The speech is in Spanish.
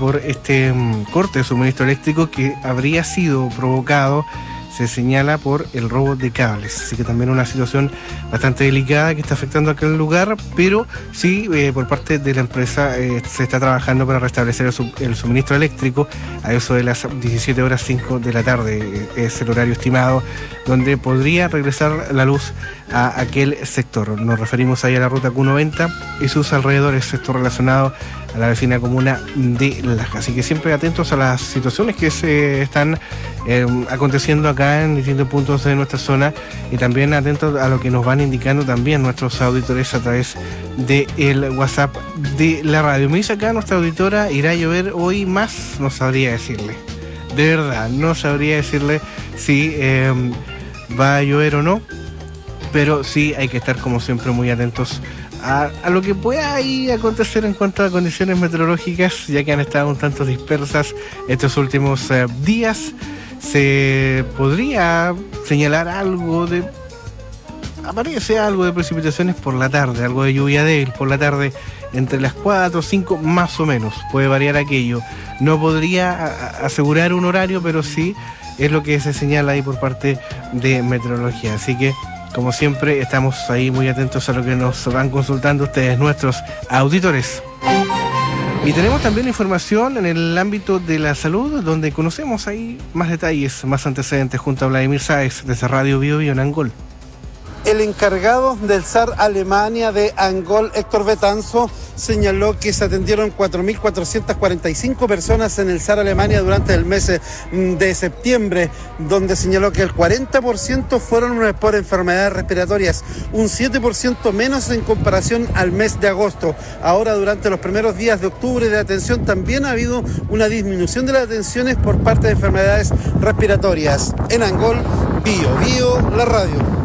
por este corte de suministro eléctrico que habría sido provocado, se señala, por el robo de cables. Así que también una situación bastante delicada que está afectando a aquel lugar, pero sí, por parte de la empresa se está trabajando para restablecer el suministro eléctrico a eso de las 17:05 de la tarde. Es el horario estimado donde podría regresar la luz a aquel sector. Nos referimos ahí a la ruta Q90 y sus alrededores, esto relacionado a la vecina comuna de Laja. Así que siempre atentos a las situaciones que se están aconteciendo acá en distintos puntos de nuestra zona, y también atentos a lo que nos van indicando también nuestros auditores a través del WhatsApp de la radio. Me dice acá nuestra auditora: ¿irá a llover hoy más? No sabría decirle. De verdad, no sabría decirle si va a llover o no, pero sí hay que estar como siempre muy atentos a lo que pueda ahí acontecer en cuanto a condiciones meteorológicas, ya que han estado un tanto dispersas estos últimos días. Se podría señalar aparece algo de precipitaciones por la tarde, algo de lluvia débil por la tarde, entre las 4 o 5 más o menos, puede variar aquello. No podría asegurar un horario, pero sí es lo que se señala ahí por parte de meteorología. Así que, como siempre, estamos ahí muy atentos a lo que nos van consultando ustedes, nuestros auditores. Y tenemos también información en el ámbito de la salud, donde conocemos ahí más detalles, más antecedentes, junto a Vladimir Sáez, desde Radio Bio Bio en Angol. El encargado del SAR Alemania de Angol, Héctor Betanzo, señaló que se atendieron 4.445 personas en el SAR Alemania durante el mes de septiembre, donde señaló que el 40% fueron por enfermedades respiratorias, un 7% menos en comparación al mes de agosto. Ahora, durante los primeros días de octubre de atención, también ha habido una disminución de las atenciones por parte de enfermedades respiratorias. En Angol, Bio Bio, la radio.